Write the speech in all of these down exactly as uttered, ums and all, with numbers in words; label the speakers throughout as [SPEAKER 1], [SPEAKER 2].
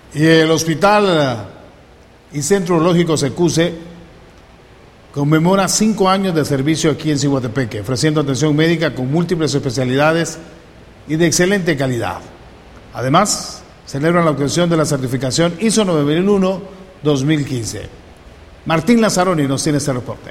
[SPEAKER 1] Y el Hospital y Centro Urológico Secuse conmemora cinco años de servicio aquí en Ciguatepeque, ofreciendo atención médica con múltiples especialidades y de excelente calidad. Además, celebran la obtención de la certificación I S O nueve mil uno dos mil quince. Martín Lazzaroni nos tiene este reporte.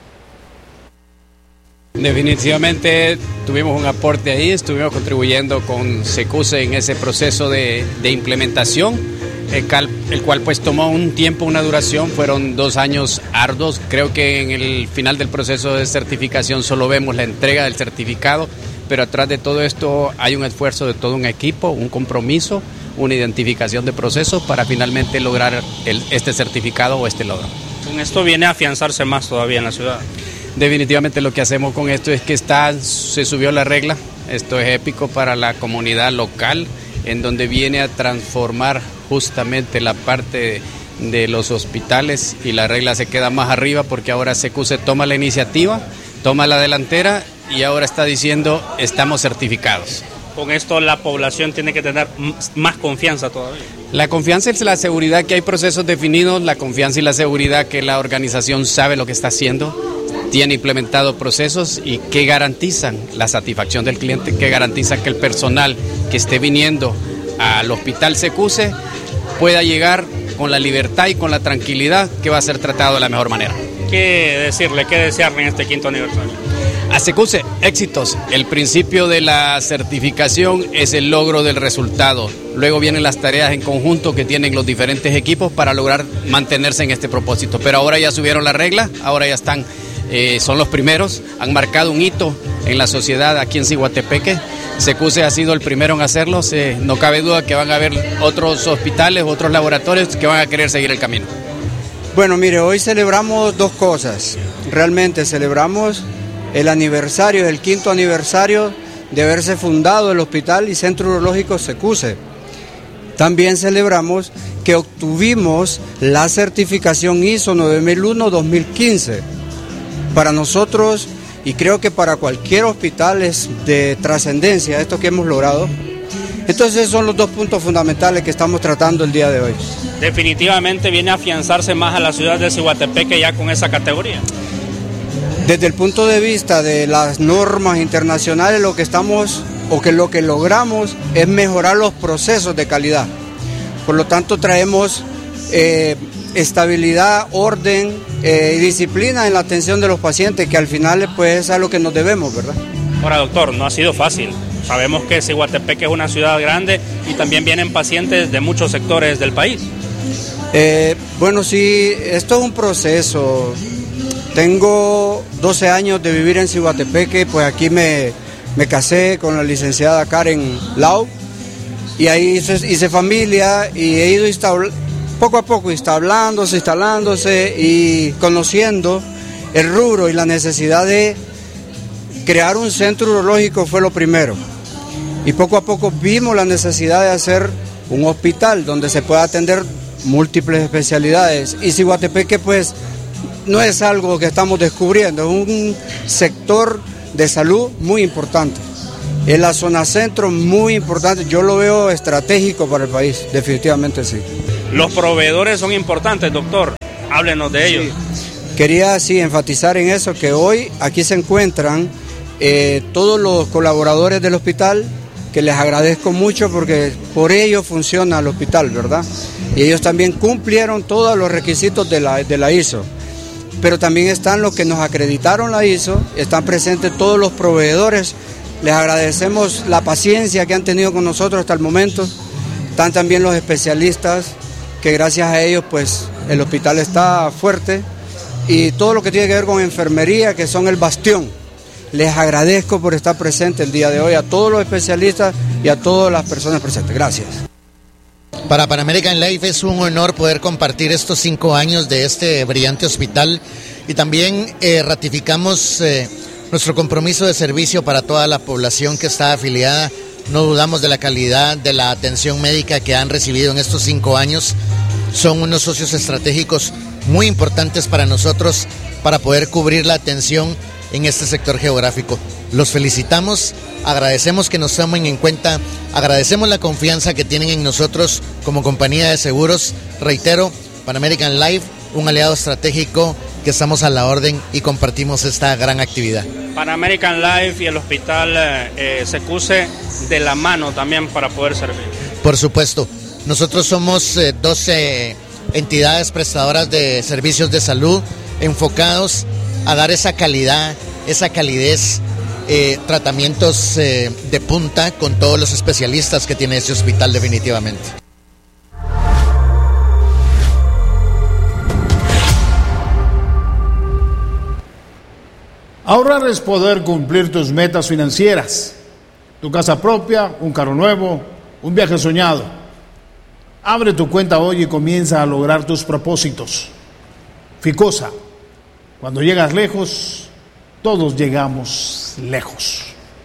[SPEAKER 2] Definitivamente tuvimos un aporte ahí, estuvimos contribuyendo con Secuse en ese proceso de, de implementación, el, cal, el cual pues tomó un tiempo, una duración, fueron dos años arduos. Creo que en el final del proceso de certificación solo vemos la entrega del certificado, pero atrás de todo esto hay un esfuerzo de todo un equipo, un compromiso, una identificación de procesos para finalmente lograr el, este certificado o este logro.
[SPEAKER 3] Con esto viene a afianzarse más todavía en la ciudad.
[SPEAKER 2] Definitivamente lo que hacemos con esto es que está, se subió la regla, esto es épico para la comunidad local, en donde viene a transformar justamente la parte de, de los hospitales, y la regla se queda más arriba porque ahora Secuse toma la iniciativa, toma la delantera y ahora está diciendo estamos certificados.
[SPEAKER 3] Con esto la población tiene que tener más confianza todavía.
[SPEAKER 2] La confianza es la seguridad que hay procesos definidos, la confianza y la seguridad que la organización sabe lo que está haciendo, tiene implementado procesos y que garantizan la satisfacción del cliente, que garantizan que el personal que esté viniendo al Hospital Secuse pueda llegar con la libertad y con la tranquilidad que va a ser tratado de la mejor manera.
[SPEAKER 3] ¿Qué decirle, qué desearle en este quinto aniversario?
[SPEAKER 2] A Secuse, éxitos. El principio de la certificación es el logro del resultado. Luego vienen las tareas en conjunto que tienen los diferentes equipos para lograr mantenerse en este propósito. Pero ahora ya subieron la regla, ahora ya están, eh, son los primeros, han marcado un hito en la sociedad aquí en Ciguatepeque. Secuse ha sido el primero en hacerlo, eh, no cabe duda que van a haber otros hospitales, otros laboratorios que van a querer seguir el camino.
[SPEAKER 4] Bueno, mire, hoy celebramos dos cosas. Realmente celebramos el aniversario, el quinto aniversario de haberse fundado el Hospital y Centro Urológico Secuse. También celebramos que obtuvimos la certificación I S O nueve mil uno dos mil quince. Para nosotros, y creo que para cualquier hospital, es de trascendencia esto que hemos logrado. Entonces son los dos puntos fundamentales que estamos tratando el día de hoy.
[SPEAKER 3] Definitivamente viene a afianzarse más a la ciudad de Ciguatepeque ya con esa categoría.
[SPEAKER 4] Desde el punto de vista de las normas internacionales, lo que estamos o que lo que logramos es mejorar los procesos de calidad. Por lo tanto, traemos eh, estabilidad, orden eh, y disciplina en la atención de los pacientes, que al final pues es a lo que nos debemos, ¿verdad?
[SPEAKER 3] Ahora, doctor, no ha sido fácil. Sabemos que Ciguatepeque es una ciudad grande y también vienen pacientes de muchos sectores del país.
[SPEAKER 4] Eh, bueno, sí, esto es un proceso. Tengo doce años de vivir en Ciguatepeque, pues aquí me, me casé con la licenciada Karen Lau y ahí hice, hice familia y he ido instabl- poco a poco instablándose, instalándose y conociendo el rubro y la necesidad de crear un centro urológico fue lo primero. Y poco a poco vimos la necesidad de hacer un hospital donde se pueda atender múltiples especialidades. Y Ciguatepeque pues no es algo que estamos descubriendo, es un sector de salud muy importante. En la zona centro muy importante, yo lo veo estratégico para el país, definitivamente sí.
[SPEAKER 3] Los proveedores son importantes, doctor, háblenos de ellos.
[SPEAKER 4] Sí. Quería sí enfatizar en eso, que hoy aquí se encuentran eh, todos los colaboradores del hospital, que les agradezco mucho porque por ellos funciona el hospital, ¿verdad? Y ellos también cumplieron todos los requisitos de la, de la I S O. Pero también están los que nos acreditaron la I S O, están presentes todos los proveedores, les agradecemos la paciencia que han tenido con nosotros hasta el momento, están también los especialistas, que gracias a ellos pues el hospital está fuerte, y todo lo que tiene que ver con enfermería, que son el bastión. Les agradezco por estar presente el día de hoy a todos los especialistas y a todas las personas presentes. Gracias.
[SPEAKER 5] Para Pan American Life es un honor poder compartir estos cinco años de este brillante hospital, y también eh, ratificamos eh, nuestro compromiso de servicio para toda la población que está afiliada. No dudamos de la calidad de la atención médica que han recibido en estos cinco años. Son unos socios estratégicos muy importantes para nosotros para poder cubrir la atención en este sector geográfico. Los felicitamos, agradecemos que nos tomen en cuenta, agradecemos la confianza que tienen en nosotros como compañía de seguros. Reitero, Pan American Life, un aliado estratégico que estamos a la orden y compartimos esta gran actividad.
[SPEAKER 3] Pan American Life y el hospital eh, Secuse de la mano también para poder servir.
[SPEAKER 5] Por supuesto, nosotros somos eh, doce entidades prestadoras de servicios de salud enfocados a dar esa calidad, esa calidez, eh, tratamientos eh, de punta con todos los especialistas que tiene ese hospital definitivamente.
[SPEAKER 1] Ahorrar es poder cumplir tus metas financieras, tu casa propia, un carro nuevo, un viaje soñado. Abre tu cuenta hoy y comienza a lograr tus propósitos. Ficosa, cuando llegas lejos, todos llegamos lejos.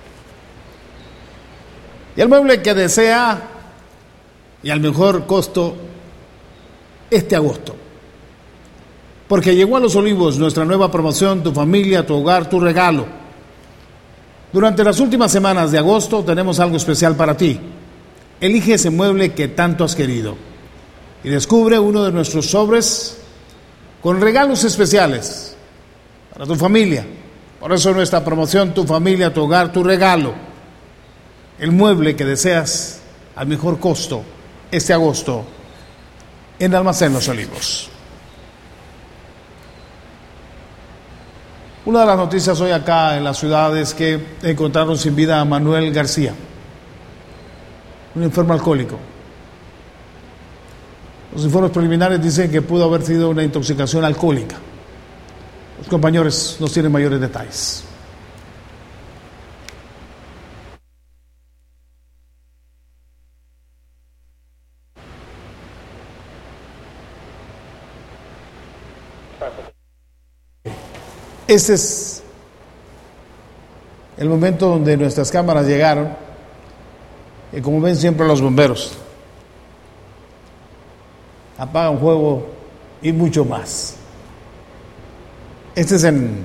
[SPEAKER 1] Y el mueble que desea y al mejor costo este agosto. Porque llegó a Los Olivos nuestra nueva promoción, tu familia, tu hogar, tu regalo. Durante las últimas semanas de agosto tenemos algo especial para ti. Elige ese mueble que tanto has querido y descubre uno de nuestros sobres con regalos especiales para tu familia. Por eso nuestra promoción, tu familia, tu hogar, tu regalo. El mueble que deseas al mejor costo este agosto en Almacén Los Olivos. Una de las noticias hoy acá en la ciudad es que encontraron sin vida a Manuel García, un enfermo alcohólico. Los informes preliminares dicen que pudo haber sido una intoxicación alcohólica. Los compañeros nos tienen mayores detalles. Este es el momento donde nuestras cámaras llegaron, y como ven siempre los bomberos apagan fuego y mucho más. Este es en,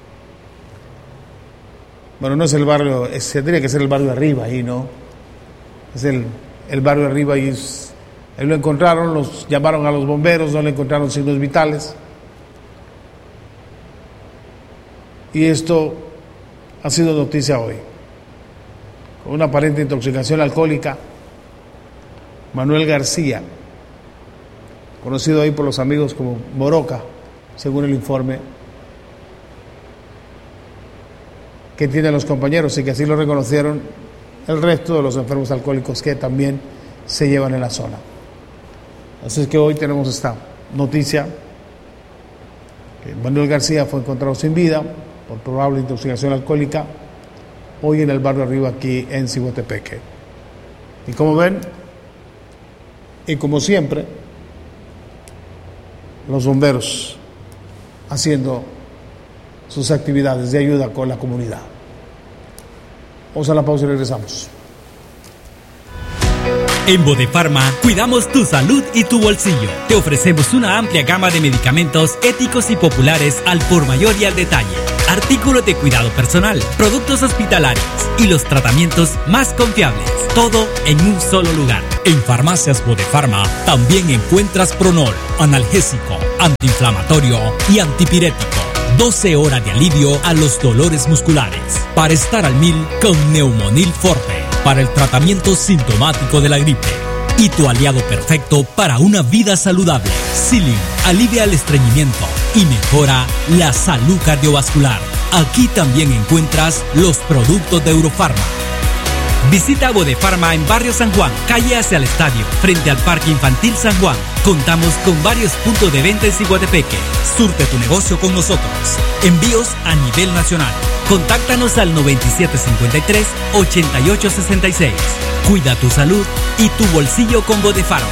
[SPEAKER 1] bueno, no es el barrio, es, tendría que ser el barrio arriba ahí, ¿no? Es el, el barrio arriba y es, ahí lo encontraron, los llamaron a los bomberos, no le encontraron signos vitales. Y esto ha sido noticia hoy. Con una aparente intoxicación alcohólica, Manuel García, conocido ahí por los amigos como Moroca, según el informe que tienen los compañeros y que así lo reconocieron el resto de los enfermos alcohólicos que también se llevan en la zona. Así es que hoy tenemos esta noticia, que Manuel García fue encontrado sin vida por probable intoxicación alcohólica hoy en el barrio arriba aquí en Cihuatepeque. Y como ven, y como siempre, los bomberos haciendo sus actividades de ayuda con la comunidad. Vamos a la pausa y regresamos.
[SPEAKER 6] En Bodefarma cuidamos tu salud y tu bolsillo. Te ofrecemos una amplia gama de medicamentos éticos y populares al por mayor y al detalle. Artículos de cuidado personal, productos hospitalarios y los tratamientos más confiables. Todo en un solo lugar. En Farmacias Bodefarma también encuentras Pronol, analgésico, antiinflamatorio y antipirético. doce horas de alivio a los dolores musculares. Para estar al mil con Neumonil Forte. Para el tratamiento sintomático de la gripe. Y tu aliado perfecto para una vida saludable. Psyllium alivia el estreñimiento y mejora la salud cardiovascular. Aquí también encuentras los productos de Eurofarma. Visita Bodefarma en Barrio San Juan, calle hacia el estadio, frente al Parque Infantil San Juan. Contamos con varios puntos de venta en Cihuatepeque. Surte tu negocio con nosotros. Envíos a nivel nacional. Contáctanos al noventa y siete cincuenta y tres, ochenta y ocho sesenta y seis. Cuida tu salud y tu bolsillo con Bodefarma.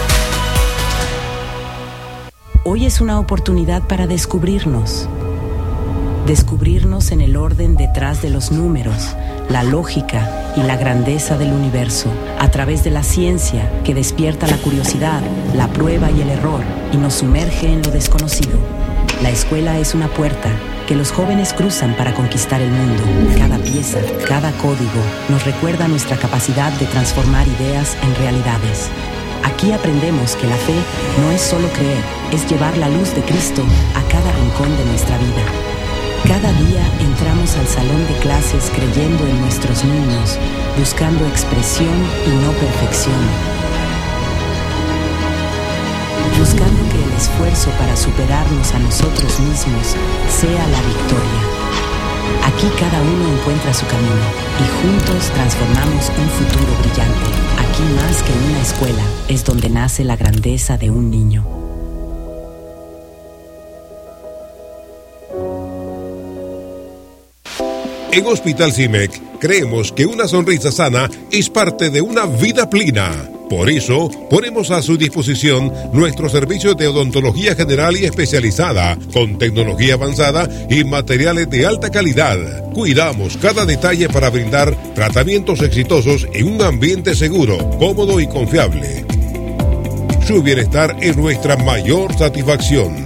[SPEAKER 7] Hoy es una oportunidad para descubrirnos. Descubrirnos en el orden detrás de los números, la lógica y la grandeza del universo, a través de la ciencia que despierta la curiosidad, la prueba y el error y nos sumerge en lo desconocido. La escuela es una puerta que los jóvenes cruzan para conquistar el mundo. Cada pieza, cada código nos recuerda nuestra capacidad de transformar ideas en realidades. Aquí aprendemos que la fe no es solo creer, es llevar la luz de Cristo a cada rincón de nuestra vida. Cada día entramos al salón de clases creyendo en nuestros niños, buscando expresión y no perfección. Buscando que el esfuerzo para superarnos a nosotros mismos sea la victoria. Aquí cada uno encuentra su camino y juntos transformamos un futuro brillante. Aquí más que en una escuela es donde nace la grandeza de un niño.
[SPEAKER 8] En Hospital CIMEC creemos que una sonrisa sana es parte de una vida plena. Por eso, ponemos a su disposición nuestros servicios de odontología general y especializada, con tecnología avanzada y materiales de alta calidad. Cuidamos cada detalle para brindar tratamientos exitosos en un ambiente seguro, cómodo y confiable. Su bienestar es nuestra mayor satisfacción.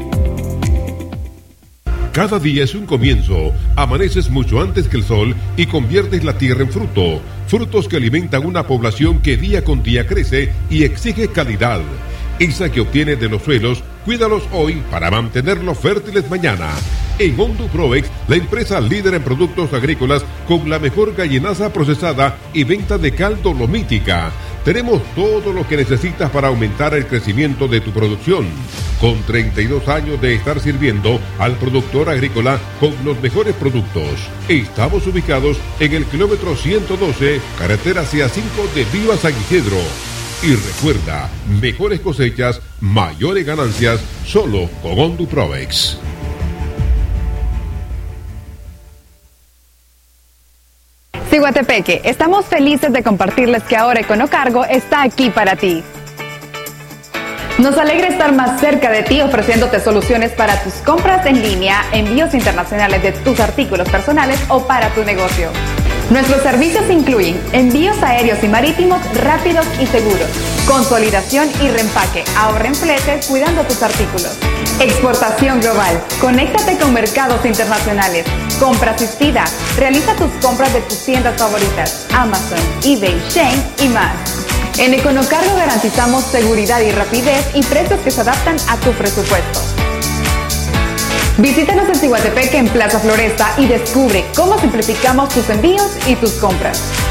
[SPEAKER 8] Cada día es un comienzo. Amaneces mucho antes que el sol y conviertes la tierra en fruto. Frutos que alimentan una población que día con día crece y exige calidad. Esa que obtienes de los suelos, cuídalos hoy para mantenerlos fértiles mañana. En Honduprovex, la empresa líder en productos agrícolas con la mejor gallinaza procesada y venta de cal dolomítica. Tenemos todo lo que necesitas para aumentar el crecimiento de tu producción. Con treinta y dos años de estar sirviendo al productor agrícola con los mejores productos. Estamos ubicados en el kilómetro ciento doce, carretera C A cinco de Viva San Isidro. Y recuerda, mejores cosechas, mayores ganancias, solo con Honduprovex.
[SPEAKER 9] Ciguatepeque, estamos felices de compartirles que ahora Econocargo está aquí para ti. Nos alegra estar más cerca de ti ofreciéndote soluciones para tus compras en línea, envíos internacionales de tus artículos personales o para tu negocio. Nuestros servicios incluyen envíos aéreos y marítimos rápidos y seguros, consolidación y reempaque, ahorra en flete cuidando tus artículos. Exportación global, conéctate con mercados internacionales, compra asistida, realiza tus compras de tus tiendas favoritas, Amazon, eBay, Shein y más. En Econocargo garantizamos seguridad y rapidez y precios que se adaptan a tu presupuesto. Visítanos en Ciguatepeque en Plaza Floresta y descubre cómo simplificamos tus envíos y tus compras.